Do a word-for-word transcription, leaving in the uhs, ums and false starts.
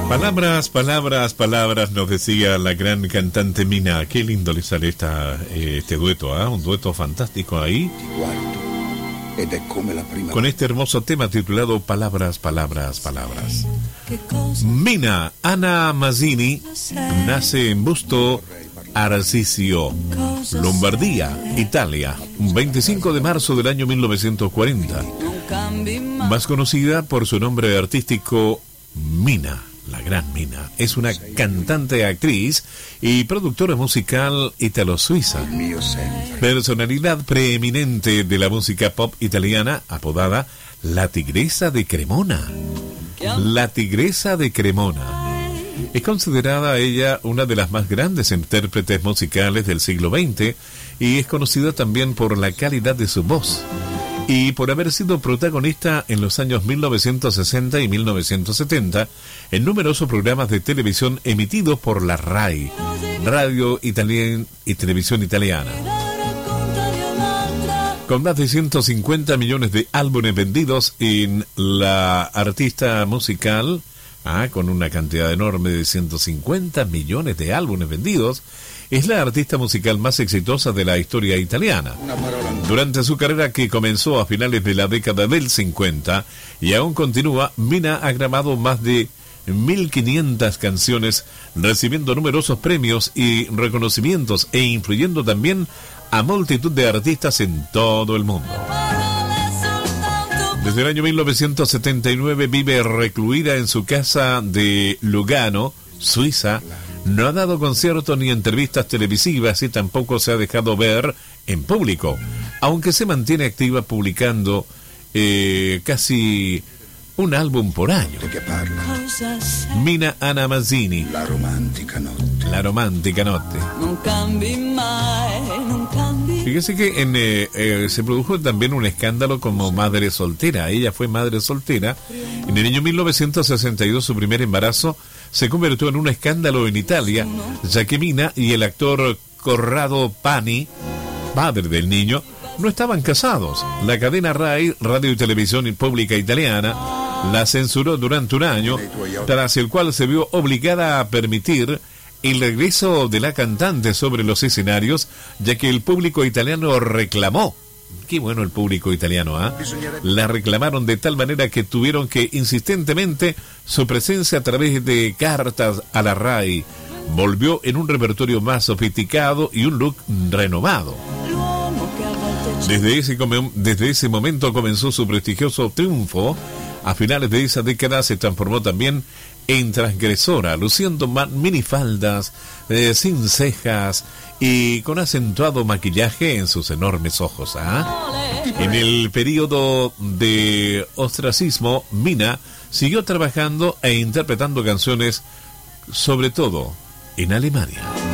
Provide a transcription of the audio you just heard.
Palabras, palabras, palabras, nos decía la gran cantante Mina. Qué lindo le sale esta, eh, este dueto, ¿ah? ¿eh? Un dueto fantástico ahí. Con este hermoso tema titulado Palabras, palabras, palabras. Mina Anna Mazzini nace en Busto Arsizio, Lombardía, Italia, veinticinco de marzo del año mil novecientos cuarenta. Más conocida por su nombre artístico Mina. La gran Mina es una cantante, actriz y productora musical italo-suiza. Personalidad preeminente de la música pop italiana, apodada La Tigresa de Cremona. La Tigresa de Cremona. Es considerada ella una de las más grandes intérpretes musicales del siglo veinte y es conocida también por la calidad de su voz y por haber sido protagonista en los años mil novecientos sesenta y mil novecientos setenta en numerosos programas de televisión emitidos por la RAI, Radio Italien y Televisión Italiana. Con más de ciento cincuenta millones de álbumes vendidos en la artista musical, ah, con una cantidad enorme de ciento cincuenta millones de álbumes vendidos, es la artista musical más exitosa de la historia italiana. Durante su carrera, que comenzó a finales de la década del cincuenta y aún continúa, Mina ha grabado más de mil quinientas canciones, recibiendo numerosos premios y reconocimientos e influyendo también a multitud de artistas en todo el mundo. Desde el año mil novecientos setenta y nueve vive recluida en su casa de Lugano, Suiza. No ha dado conciertos ni entrevistas televisivas y tampoco se ha dejado ver en público, aunque se mantiene activa publicando eh, casi un álbum por año. Mina Anna Mazzini, La Romantica Notte. La Romantica Notte. Fíjese que en, eh, eh, se produjo también un escándalo como madre soltera. Ella fue madre soltera. En el año mil novecientos sesenta y dos su primer embarazo se convirtió en un escándalo en Italia, ya que Mina y el actor Corrado Pani, padre del niño, no estaban casados. La cadena RAI, Radio y Televisión Pública Italiana, la censuró durante un año, tras el cual se vio obligada a permitir el regreso de la cantante sobre los escenarios, ya que el público italiano reclamó. Qué bueno el público italiano, ¿ah? ¿eh? La reclamaron de tal manera que tuvieron que insistentemente su presencia a través de cartas a la RAI. Volvió en un repertorio más sofisticado y un look renovado. Desde ese, desde ese momento comenzó su prestigioso triunfo. A finales de esa década se transformó también en transgresora, luciendo minifaldas, eh, sin cejas y con acentuado maquillaje en sus enormes ojos. ¿ah? En el periodo de ostracismo, Mina siguió trabajando e interpretando canciones, sobre todo en Alemania.